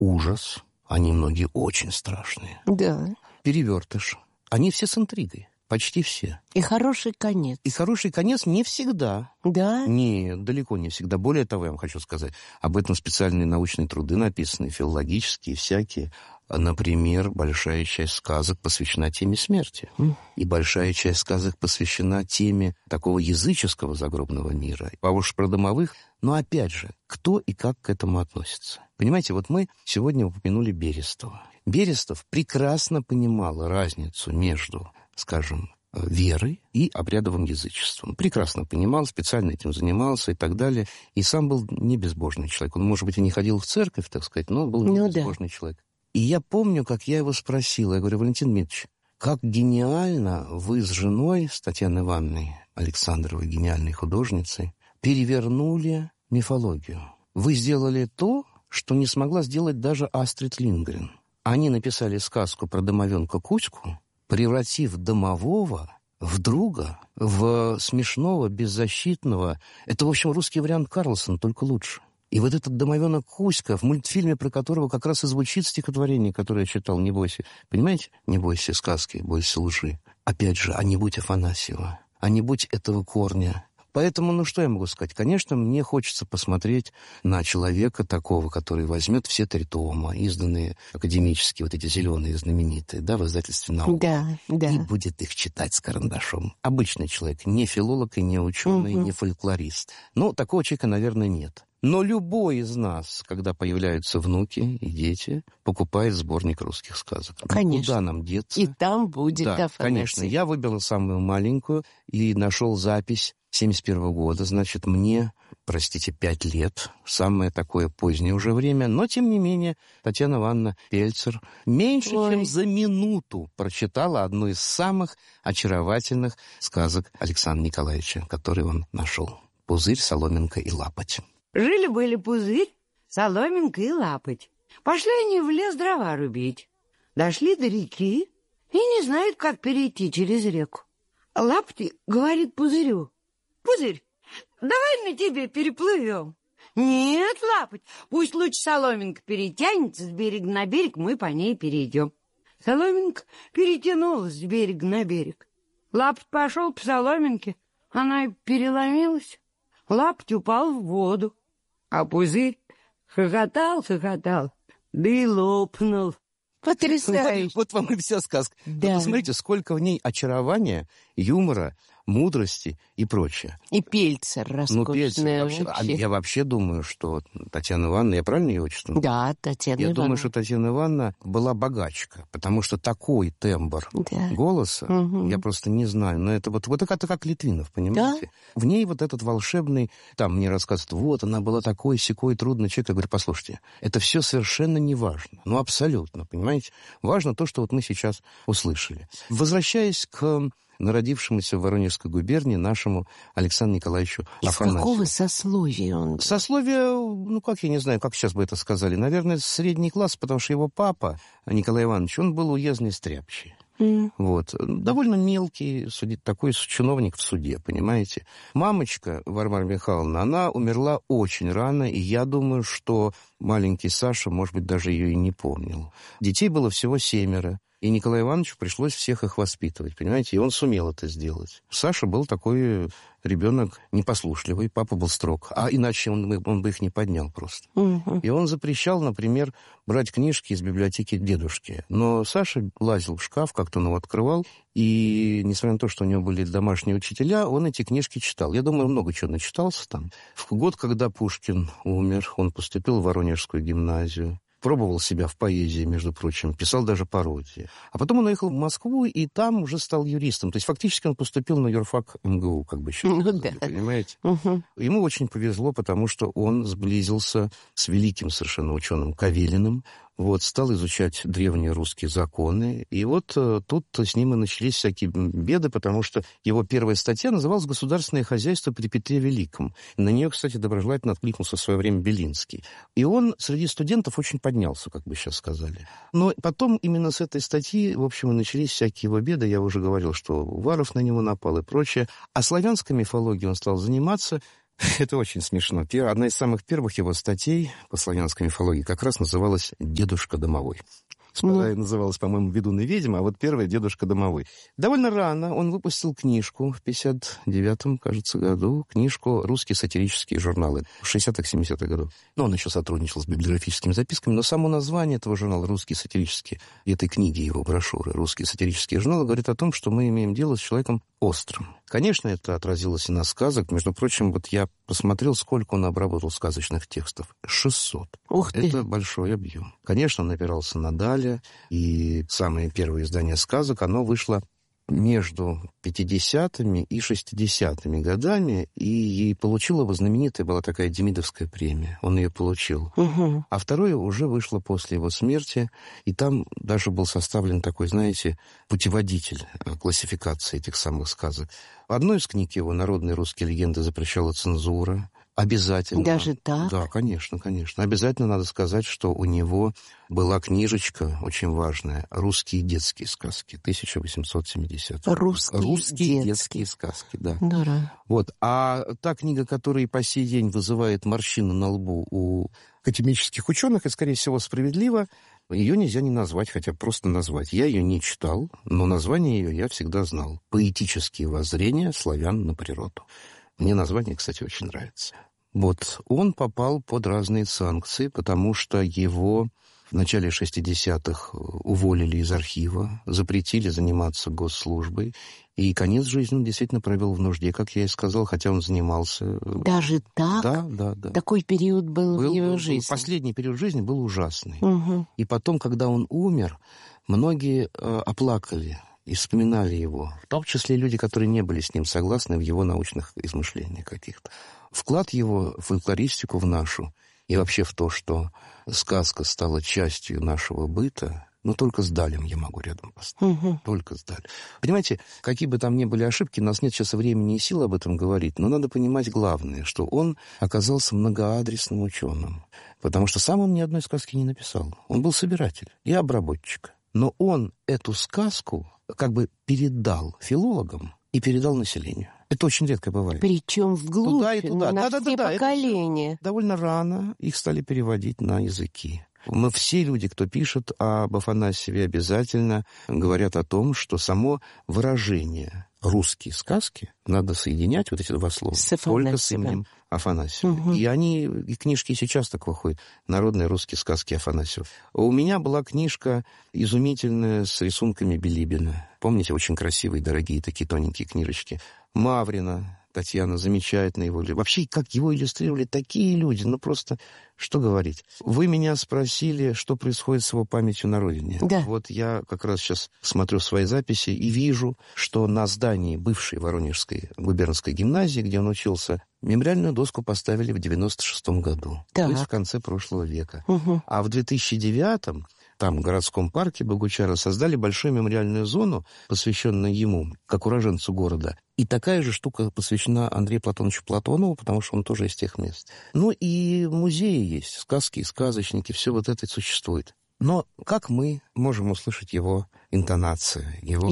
ужас. Они многие очень страшные. Да. Перевертыш. Они все с интригой. Почти все. И хороший конец. И хороший конец не всегда. Да? Нет, далеко не всегда. Более того, я вам хочу сказать, об этом специальные научные труды написаны, филологические, всякие. Например, большая часть сказок посвящена теме смерти. И большая часть сказок посвящена теме такого языческого загробного мира. А уж про домовых, но опять же, кто и как к этому относится. Понимаете, вот мы сегодня упомянули Берестова. Берестов прекрасно понимал разницу между, скажем, верой и обрядовым язычеством. Прекрасно понимал, специально этим занимался и так далее. И сам был не безбожный человек. Он, может быть, и не ходил в церковь, так сказать, но был не безбожный человек. И я помню, как я его спросил. Я говорю: Валентин Дмитриевич, как гениально вы с женой, с Татьяной Ивановной Александровой, гениальной художницей, перевернули мифологию. Вы сделали то, что не смогла сделать даже Астрид Линдгрен. Они написали сказку про домовенка Кузьку, превратив домового в друга, в смешного, беззащитного. Это, в общем, русский вариант Карлсона, только лучше. И вот этот домовенок Кузька, в мультфильме, про которого как раз и звучит стихотворение, которое я читал, «Не бойся». Понимаете? «Не бойся сказки, бойся лжи». Опять же, а не будь Афанасьева, а не будь этого корня. Поэтому, что я могу сказать? Конечно, мне хочется посмотреть на человека такого, который возьмет все 3 тома, изданные академические, вот эти зеленые, знаменитые, да, в издательстве «Наука». Да, да. И будет их читать с карандашом. Обычный человек, не филолог и не ученый, не фольклорист. Ну, такого человека, наверное, нет. Но любой из нас, когда появляются внуки и дети, покупает сборник русских сказок. Конечно. Куда нам деться? И там будет Афанасий. Конечно. Я выбрал самую маленькую и нашел запись 1971 года. Значит, мне, 5 лет. Самое такое позднее уже время. Но, тем не менее, Татьяна Ивановна Пельцер меньше, чем за минуту прочитала одну из самых очаровательных сказок Александра Николаевича, который он нашел. «Пузырь, соломинка и лапоть». Жили-были Пузырь, Соломинка и Лапоть. Пошли они в лес дрова рубить. Дошли до реки и не знают, как перейти через реку. Лапоть говорит Пузырю: «Пузырь, давай на тебе переплывем». «Нет, Лапоть, пусть лучше Соломинка перетянется с берега на берег, мы по ней перейдем». Соломинка перетянулась с берега на берег. Лапоть пошел по Соломинке, она переломилась. Лапоть упал в воду. А Пузырь хохотал, да и лопнул. Потрясающе. Вот вам и вся сказка. Да. Вы посмотрите, сколько в ней очарования, юмора, мудрости и прочее. И Пельцер роскошная вообще. вообще. Я вообще думаю, что Татьяна Ивановна, я правильно ее отчество? Да, Татьяна Ивановна. Я думаю, что Татьяна Ивановна была богачка, потому что такой тембр голоса, я просто не знаю, но это вот это как Литвинов, понимаете? Да? В ней вот этот волшебный, там мне рассказывают, вот она была такой, сякой, трудный человек. Я говорю: послушайте, это все совершенно не важно, ну абсолютно, понимаете? Важно то, что вот мы сейчас услышали. Возвращаясь к народившемуся в Воронежской губернии нашему Александру Николаевичу Афанасьеву. Из какого сословия он? Сословие, я не знаю, как сейчас бы это сказали, наверное, средний класс, потому что его папа, Николай Иванович, он был уездный стряпчий. Вот. Довольно мелкий, такой чиновник в суде, понимаете. Мамочка, Варвара Михайловна, она умерла очень рано, и я думаю, что маленький Саша, может быть, даже ее и не помнил. Детей было всего 7. И Николаю Ивановичу пришлось всех их воспитывать, понимаете? И он сумел это сделать. Саша был такой ребенок непослушливый, папа был строг. А иначе он бы их не поднял просто. И он запрещал, например, брать книжки из библиотеки дедушки. Но Саша лазил в шкаф, как-то он его открывал, и, несмотря на то, что у него были домашние учителя, он эти книжки читал. Я думаю, много чего начитался там. В год, когда Пушкин умер, он поступил в Воронежскую гимназию. Пробовал себя в поэзии, между прочим, писал даже пародии. А потом он уехал в Москву, и там уже стал юристом. То есть фактически он поступил на юрфак МГУ, как бы сейчас сказали, понимаете? Ему очень повезло, потому что он сблизился с великим совершенно ученым Кавелиным, стал изучать древние русские законы. И тут с ним и начались всякие беды, потому что его первая статья называлась «Государственное хозяйство при Петре Великом». На нее, кстати, доброжелательно откликнулся в свое время Белинский. И он среди студентов очень поднялся, как бы сейчас сказали. Но потом именно с этой статьи, в общем, и начались всякие его беды. Я уже говорил, что Уваров на него напал и прочее. А славянской мифологией он стал заниматься Это очень смешно. Одна из самых первых его статей по славянской мифологии как раз называлась «Дедушка домовой». Вторая называлась, по-моему, «Ведун и ведьма», а вот первая «Дедушка домовой». Довольно рано он выпустил книжку в 59-м, кажется, году, книжку «Русские сатирические журналы» в 60-х, 70-х годах. Ну, он еще сотрудничал с библиографическими записками, но само название этого журнала «Русские сатирические», этой книги его брошюры «Русские сатирические журналы» говорит о том, что мы имеем дело с человеком острым. Конечно, это отразилось и на сказок. Между прочим, вот я посмотрел, сколько он обработал сказочных текстов. 600. Ух ты! Это большой объем. Конечно, он опирался на Даля, и самое первое издание сказок, оно вышло между 50-ми и 60-ми годами, и получила его знаменитая была такая Демидовская премия. Он ее получил. Угу. А второе уже вышло после его смерти, и там даже был составлен такой, знаете, путеводитель классификации этих самых сказок. В одной из книг его «Народные русские легенды» запрещала цензура. Обязательно. Даже так? Да, конечно, конечно. Обязательно надо сказать, что у него была книжечка очень важная «Русские детские сказки» 1870. Русские детские сказки, да. Да. Вот. А та книга, которая по сей день вызывает морщины на лбу у академических ученых, и, скорее всего, справедливо, ее нельзя не назвать, хотя просто назвать. Я ее не читал, но название ее я всегда знал. «Поэтические воззрения славян на природу». Мне название, кстати, очень нравится. Вот он попал под разные санкции, потому что его в начале 60-х уволили из архива, запретили заниматься госслужбой, и конец жизни он действительно провел в нужде, как я и сказал, хотя он занимался... Даже так? Да. Такой период был в его жизни? Последний период жизни был ужасный. Угу. И потом, когда он умер, многие оплакали и вспоминали его, в том числе люди, которые не были с ним согласны в его научных измышлениях каких-то. Вклад его в фольклористику, в нашу, и вообще в то, что сказка стала частью нашего быта, но только с Далем я могу рядом поставить. Угу. Только с Далем. Понимаете, какие бы там ни были ошибки, у нас нет сейчас времени и сил об этом говорить, но надо понимать главное, что он оказался многоадресным ученым, потому что сам он ни одной сказки не написал. Он был собиратель и обработчик. Но он эту сказку как бы передал филологам и передал населению. Это очень редко бывает. Причем вглубь, туда и туда. на все поколения. Довольно рано их стали переводить на языки. Мы все люди, кто пишет об Афанасьеве, обязательно говорят о том, что само выражение «русские сказки» надо соединять, вот эти два слова, только с именем Афанасьева. Угу. И книжки сейчас так выходят. «Народные русские сказки» Афанасьева. У меня была книжка изумительная с рисунками Билибина. Помните, очень красивые, дорогие такие тоненькие книжечки. Маврина, Татьяна, замечательно его. Вообще, как его иллюстрировали такие люди, ну просто, что говорить. Вы меня спросили, что происходит с его памятью на родине. Да. Вот я как раз сейчас смотрю свои записи и вижу, что на здании бывшей Воронежской губернской гимназии, где он учился, мемориальную доску поставили в 96-м году. Так. То есть в конце прошлого века. Угу. А в 2009-м там, в городском парке Богучара, создали большую мемориальную зону, посвященную ему, как уроженцу города. И такая же штука посвящена Андрею Платоновичу Платонову, потому что он тоже из тех мест. Ну и музеи есть, сказки, сказочники, все вот это существует. Но как мы можем услышать его интонацию? Его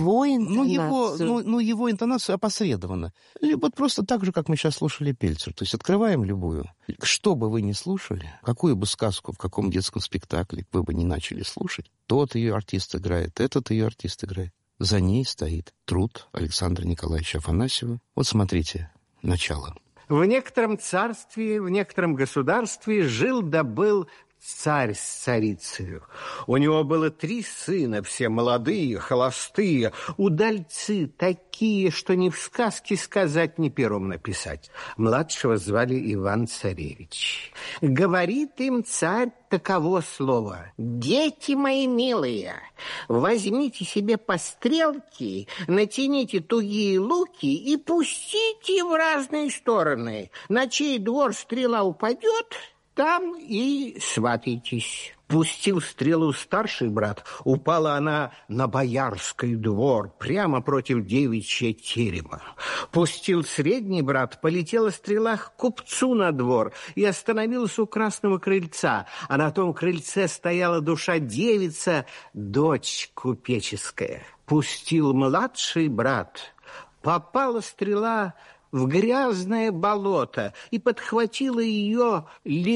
интонацию? Его интонацию опосредованно. Вот просто так же, как мы сейчас слушали Пельцер. То есть открываем любую. Что бы вы ни слушали, какую бы сказку в каком детском спектакле вы бы не начали слушать, тот ее артист играет, этот ее артист играет. За ней стоит труд Александра Николаевича Афанасьева. Вот смотрите, начало. В некотором царстве, в некотором государстве жил да был царь с царицею. У него было 3 сына, все молодые, холостые, удальцы такие, что ни в сказке сказать, ни пером написать. Младшего звали Иван-Царевич. Говорит им царь таково слово: «Дети мои милые, возьмите себе по стрелке, натяните тугие луки и пустите в разные стороны. На чей двор стрела упадет, там и сватайтесь». Пустил стрелу старший брат, упала она на боярский двор, прямо против девичьего терема. Пустил средний брат, полетела стрела к купцу на двор и остановилась у красного крыльца, а на том крыльце стояла душа девица, дочь купеческая. Пустил младший брат, попала стрела в грязное болото, и подхватила ее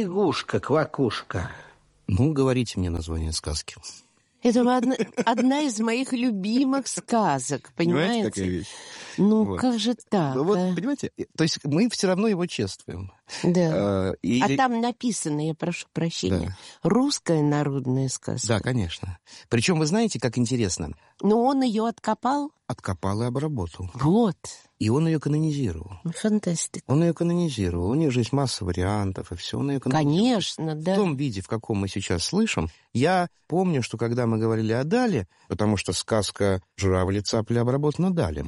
лягушка-квакушка. Ну, говорите мне название сказки. Это одна из моих любимых сказок, понимаете? Какая вещь? Ну, Вот. как же так? Ну, вот, понимаете, то есть мы все равно его чествуем. Да. А там написано, я прошу прощения, русская народная сказка. Да, конечно. Причем вы знаете, как интересно? Но он ее откопал? Откопал и обработал. Вот. И он ее канонизировал. Фантастика. Он ее канонизировал. У них же есть масса вариантов, и все. Он ее канонизировал. Конечно, да. В том виде, в каком мы сейчас слышим, я помню, что когда мы говорили о Дале, потому что сказка «Журавль цапля» обработана Далем,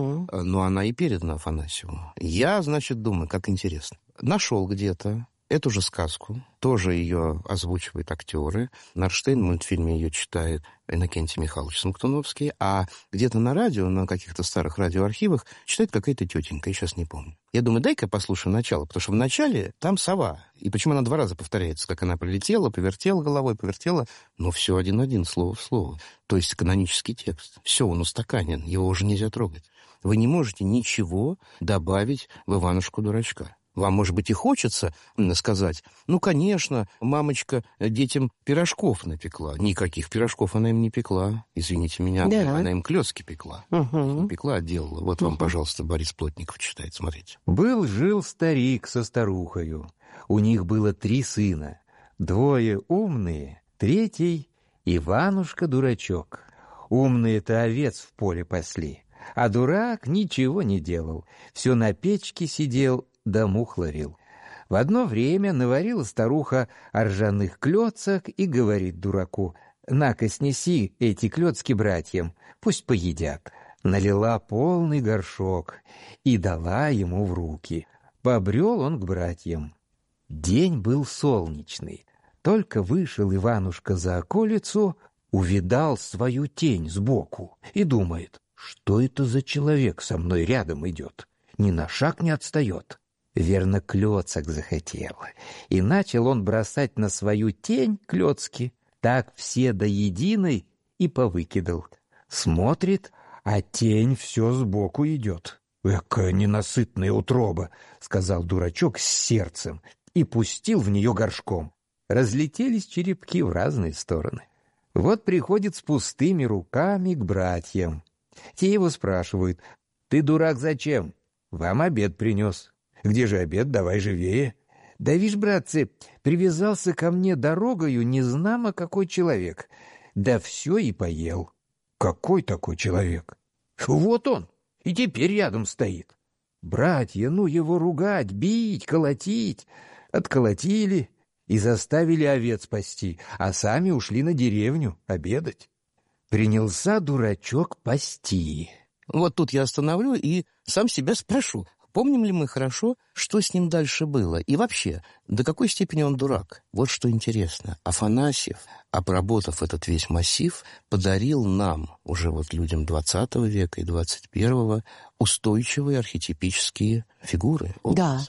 но она и передана Афанасьеву. Я, значит, думаю, как интересно. Нашел где-то эту же сказку, тоже ее озвучивают актеры. Нарштейн в мультфильме ее читает Иннокентий Михайлович Смоктуновский, а где-то на радио, на каких-то старых радиоархивах читает какая-то тетенька, я сейчас не помню. Я думаю, дай-ка послушаем начало, потому что в начале там сова. И почему она 2 раза повторяется, как она прилетела, повертела головой, повертела, но все один-один, слово в слово. То есть канонический текст. Все, он устаканен, его уже нельзя трогать. Вы не можете ничего добавить в Иванушку-дурачка. Вам, может быть, и хочется сказать, ну, конечно, мамочка детям пирожков напекла. Никаких пирожков она им не пекла. Извините меня, да. Она им клёцки пекла. Не пекла, а делала. Вот вам, пожалуйста, Борис Плотников читает, смотрите. Был-жил старик со старухою. У них было 3 сына. 2 умные, 3 Иванушка-дурачок. Умные-то овец в поле пасли, а дурак ничего не делал. Все на печке сидел, да мух ловил. В одно время наварила старуха ржаных клёцок и говорит дураку: «На-ка, снеси эти клёцки братьям, пусть поедят». Налила полный горшок и дала ему в руки. Побрел он к братьям. День был солнечный. Только вышел Иванушка за околицу, увидал свою тень сбоку и думает: что это за человек со мной рядом идет, ни на шаг не отстает. Верно, клёцок захотел. И начал он бросать на свою тень клёцки. Так все до единой и повыкидал. Смотрит, а тень все сбоку идет. «Экая ненасытная утроба», — сказал дурачок с сердцем и пустил в нее горшком. Разлетелись черепки в разные стороны. Вот приходит с пустыми руками к братьям. Те его спрашивают: «Ты, дурак, зачем? Вам обед принес». «Где же обед? Давай живее». «Да вишь, братцы, привязался ко мне дорогою незнамо какой человек. Да все и поел». «Какой такой человек?» «Вот он, и теперь рядом стоит». Братья, ну его ругать, бить, колотить. Отколотили и заставили овец пасти, а сами ушли на деревню обедать. Принялся дурачок пасти. Вот тут я остановлю и сам себя спрошу, помним ли мы хорошо, что с ним дальше было? И вообще, до какой степени он дурак? Вот что интересно. Афанасьев, обработав этот весь массив, подарил нам, уже вот людям 20 века и 21-го, устойчивые архетипические фигуры, образы.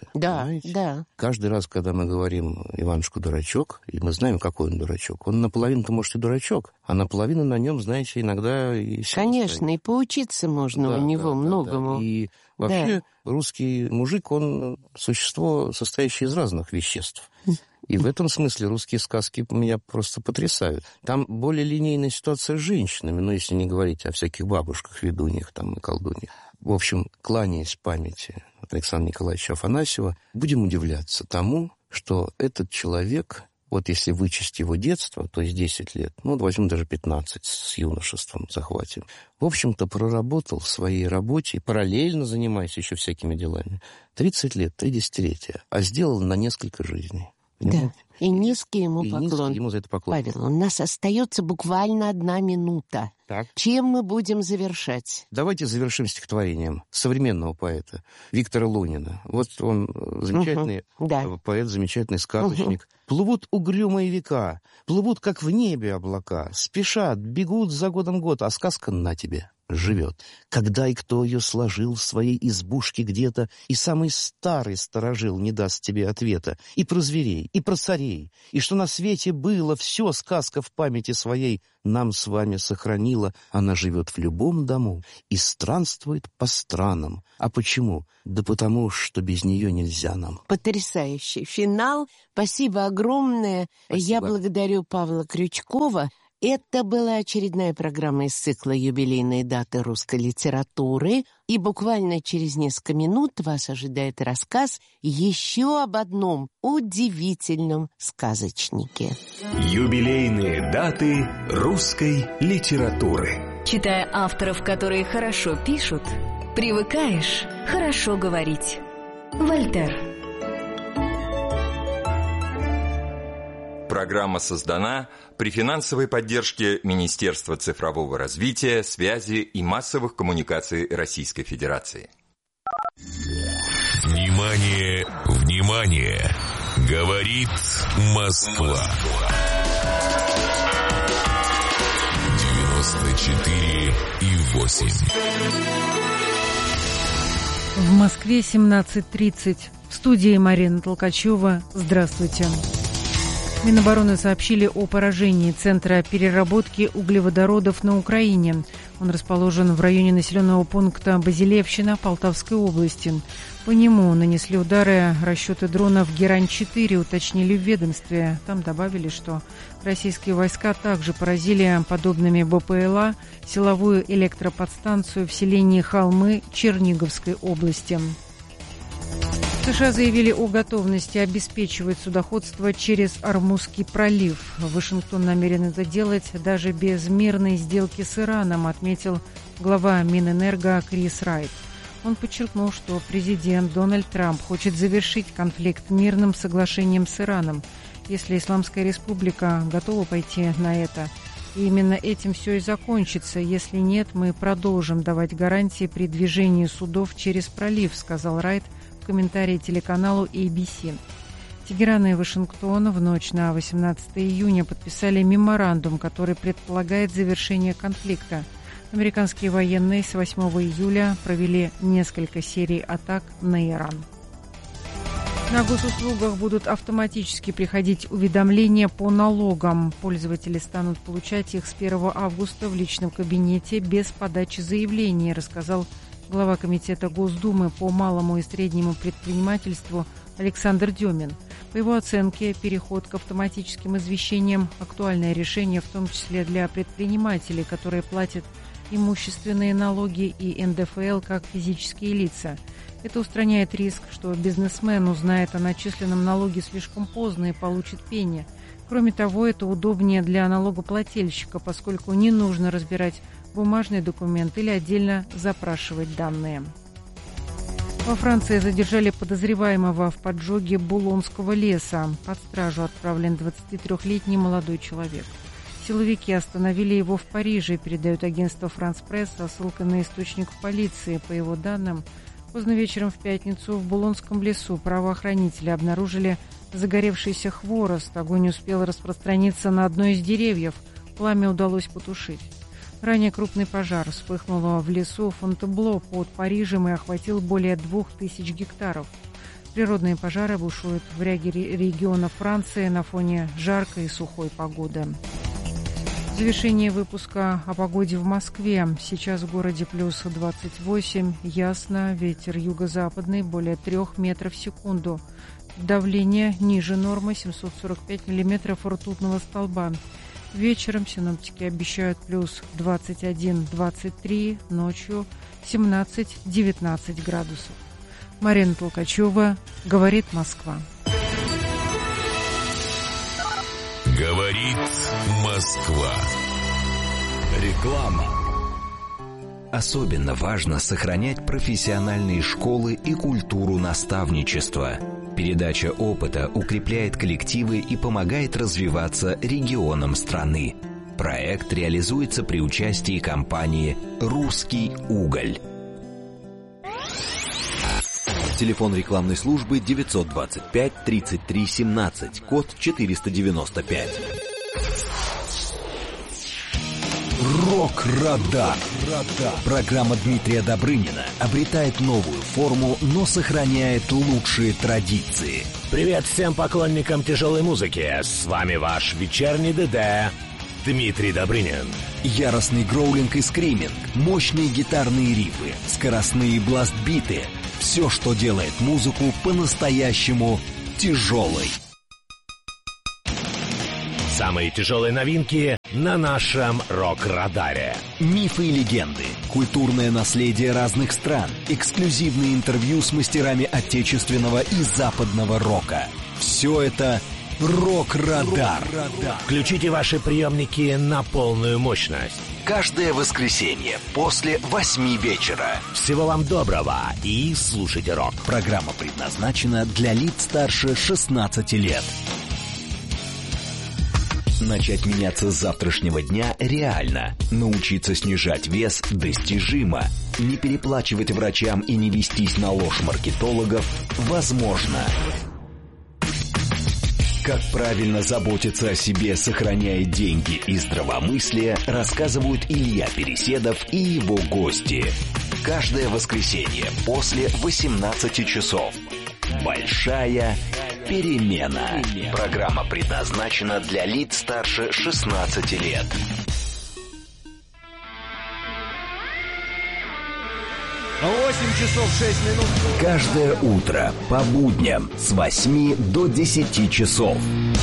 Да. Каждый раз, когда мы говорим «Иванушка-дурачок», и мы знаем, какой он дурачок, он наполовину-то, может, и дурачок, а наполовину на нем, знаете, иногда и... Конечно, и поучиться можно у него многому. Да. И вообще русский мужик, он существо, состоящее из разных веществ. И в этом смысле русские сказки меня просто потрясают. Там более линейная ситуация с женщинами, но если не говорить о всяких бабушках, ведуньях там и колдуньях. В общем, кланяясь памяти Александра Николаевича Афанасьева, будем удивляться тому, что этот человек, вот если вычесть его детство, то есть 10 лет, ну, возьмем даже 15 с юношеством захватим, в общем-то, проработал в своей работе, параллельно занимаясь еще всякими делами, 30 лет, 3 десятилетия, а сделал на несколько жизней. Да, и низкий ему поклон. Низкий ему за это поклон. Павел, у нас остается буквально 1 минута. Так. Чем мы будем завершать? Давайте завершим стихотворением современного поэта Виктора Лунина. Вот он замечательный поэт, замечательный сказочник. Плывут угрюмые века, плывут, как в небе облака, спешат, бегут за годом год, а сказка на тебе. живет. Когда и кто ее сложил в своей избушке где-то, и самый старый сторожил не даст тебе ответа. И про зверей, и про царей, и что на свете было, все сказка в памяти своей нам с вами сохранила. Она живет в любом дому и странствует по странам. А почему? Да потому, что без нее нельзя нам. Потрясающий финал. Спасибо огромное. Спасибо. Я благодарю Павла Крючкова. Это была очередная программа из цикла «Юбилейные даты русской литературы». И буквально через несколько минут вас ожидает рассказ еще об одном удивительном сказочнике. Юбилейные даты русской литературы. Читая авторов, которые хорошо пишут, привыкаешь хорошо говорить. Вольтер. Программа создана при финансовой поддержке Министерства цифрового развития, связи и массовых коммуникаций Российской Федерации. Внимание, внимание! Говорит Москва. 94,8. В Москве 17:30. В студии Марина Толкачева. Здравствуйте. Минобороны сообщили о поражении Центра переработки углеводородов на Украине. Он расположен в районе населенного пункта Базилевщина Полтавской области. По нему нанесли удары расчеты дронов «Герань-4», уточнили в ведомстве. Там добавили, что российские войска также поразили подобными БПЛА силовую электроподстанцию в селении Холмы Черниговской области. США заявили о готовности обеспечивать судоходство через Ормузский пролив. Вашингтон намерен это делать даже без мирной сделки с Ираном, отметил глава Минэнерго Крис Райт. Он подчеркнул, что президент Дональд Трамп хочет завершить конфликт мирным соглашением с Ираном, если Исламская республика готова пойти на это. И именно этим все и закончится. Если нет, мы продолжим давать гарантии при движении судов через пролив, сказал Райт в комментарии телеканалу ABC. Тегеран и Вашингтон в ночь на 18 июня подписали меморандум, который предполагает завершение конфликта. Американские военные с 8 июля провели несколько серий атак на Иран. На госуслугах будут автоматически приходить уведомления по налогам. Пользователи станут получать их с 1 августа в личном кабинете без подачи заявлений, рассказал глава Комитета Госдумы по малому и среднему предпринимательству Александр Демин. По его оценке, переход к автоматическим извещениям – актуальное решение, в том числе для предпринимателей, которые платят имущественные налоги и НДФЛ как физические лица. Это устраняет риск, что бизнесмен узнает о начисленном налоге слишком поздно и получит пени. Кроме того, это удобнее для налогоплательщика, поскольку не нужно разбирать бумажный документ или отдельно запрашивать данные. Во Франции задержали подозреваемого в поджоге Булонского леса. Под стражу отправлен 23-летний молодой человек. Силовики остановили его в Париже, передает агентство «Франс Пресс» со ссылкой на источник в полиции. По его данным, поздно вечером в пятницу в Булонском лесу правоохранители обнаружили загоревшийся хворост. Огонь успел распространиться на одно из деревьев. Пламя удалось потушить. Ранее крупный пожар вспыхнул в лесу Фонтебло под Парижем и охватил более 2000 гектаров. Природные пожары бушуют в ряде регионов Франции на фоне жаркой и сухой погоды. В завершение выпуска о погоде в Москве. Сейчас в городе плюс 28, ясно, ветер юго-западный более 3 метров в секунду. Давление ниже нормы 745 миллиметров ртутного столба. Вечером синоптики обещают плюс 21-23, ночью 17-19 градусов. Марина Толкачева, говорит Москва. Говорит Москва. Реклама. Особенно важно сохранять профессиональные школы и культуру наставничества. Передача опыта укрепляет коллективы и помогает развиваться регионам страны. Проект реализуется при участии компании «Русский уголь». Телефон рекламной службы 925 33 17, код 495. Рок-радар. Программа Дмитрия Добрынина обретает новую форму, но сохраняет лучшие традиции. Привет всем поклонникам тяжелой музыки. С вами ваш вечерний ДД Дмитрий Добрынин. Яростный гроулинг и скриминг, мощные гитарные рифы, скоростные бласт-биты. Все, что делает музыку по-настоящему тяжелой. Самые тяжелые новинки на нашем рок-радаре. Мифы и легенды, культурное наследие разных стран, эксклюзивные интервью с мастерами отечественного и западного рока. Все это Рок-радар. Включите ваши приемники на полную мощность. Каждое воскресенье после 8 вечера. Всего вам доброго и слушайте рок. Программа предназначена для лиц старше 16 лет. Начать меняться с завтрашнего дня реально. Научиться снижать вес достижимо. Не переплачивать врачам и не вестись на ложь маркетологов возможно. Как правильно заботиться о себе, сохраняя деньги и здравомыслие, рассказывают Илья Переседов и его гости. Каждое воскресенье после 18 часов. Большая перемена. Программа предназначена для лиц старше 16 лет. Часов 6 минут. Каждое утро по будням с 8 до 10 часов.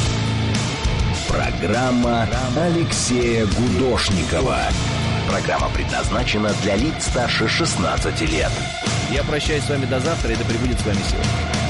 Программа Алексея Гудошникова. Программа предназначена для лиц старше 16 лет. Я прощаюсь с вами до завтра, и да пребудет с вами сила.